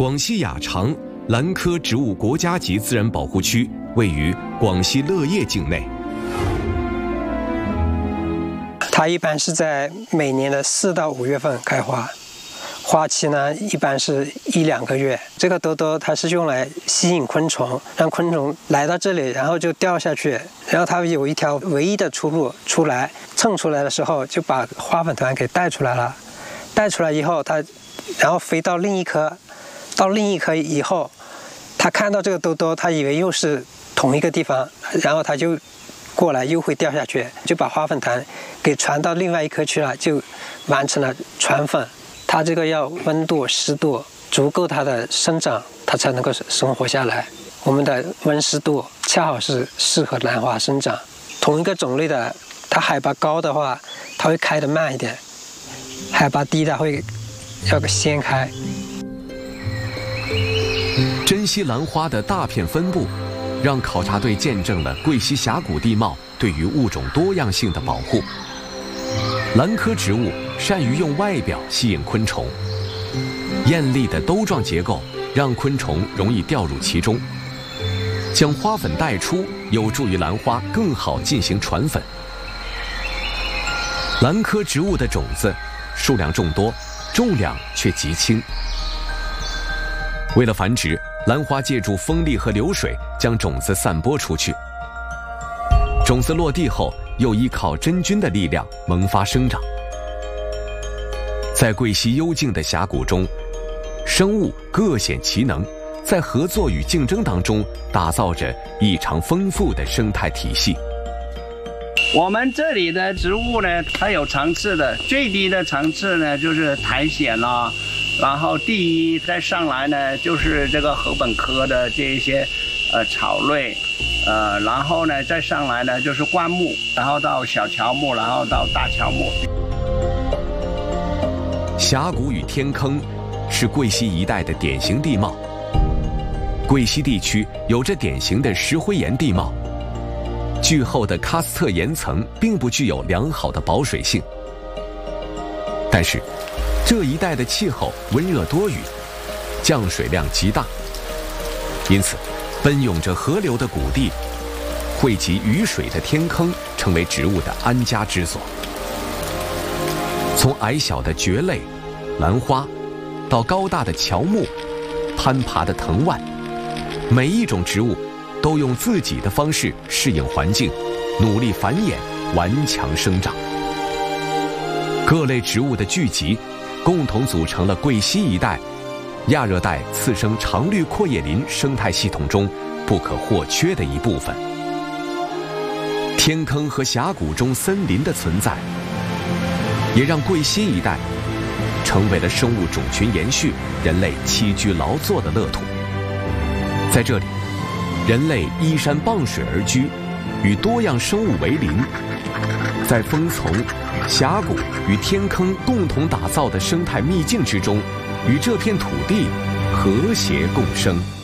广西雅长兰科植物国家级自然保护区位于广西乐业境内。 它一般是在每年的4到5月份开花，花期呢一般是1、2个月。这个兜兜它是用来吸引昆虫，让昆虫来到这里，然后就掉下去，然后它有一条唯一的出路出来，蹭出来的时候就把花粉团给带出来了。带出来以后，它然后飞到另一颗，到另一颗以后，它看到这个兜兜，它以为又是同一个地方，然后它就过来又会掉下去，就把花粉团给传到另外一颗去了，就完成了传粉。它这个要温度、湿度足够它的生长，它才能够生活下来。我们的温湿度恰好是适合兰花生长。同一个种类的，它海拔高的话，它会开得慢一点；海拔低的会要先开。 珍稀兰花的大片分布，让考察队见证了贵溪峡谷地貌对于物种多样性的保护。兰科植物善于用外表吸引昆虫，艳丽的兜状结构让昆虫容易掉入其中，将花粉带出，有助于兰花更好进行传粉。兰科植物的种子数量众多，重量却极轻。为了繁殖，兰花借助风力和流水将种子散播出去，种子落地后又依靠真菌的力量萌发生长。在贵溪幽静的峡谷中，生物各显其能，在合作与竞争当中打造着异常丰富的生态体系。 我们这里的植物呢，它有层次的，最低的层次呢就是苔藓啦，然后第一再上来呢就是这个禾本科的这一些草类，然后呢再上来呢就是灌木，然后到小乔木，然后到大乔木。 峡谷与天坑是贵溪一带的典型地貌。贵溪地区有着典型的石灰岩地貌，巨厚的喀斯特岩层并不具有良好的保水性。但是，这一带的气候温热多雨，降水量极大，因此，奔涌着河流的谷地，汇集雨水的天坑，成为植物的安家之所。从矮小的蕨类、兰花，到高大的乔木、攀爬的藤蔓，每一种植物都用自己的方式适应环境，努力繁衍，顽强生长。各类植物的聚集，共同组成了贵溪一带亚热带次生常绿阔叶林生态系统中不可或缺的一部分。天坑和峡谷中森林的存在，也让贵溪一带成为了生物种群延续、人类栖居劳作的乐土。在这里，人类依山傍水而居，与多样生物为邻，在枫丛、峡谷与天坑共同打造的生态秘境之中，与这片土地和谐共生。